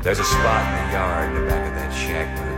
There's a spot in the yard in the back of that shack with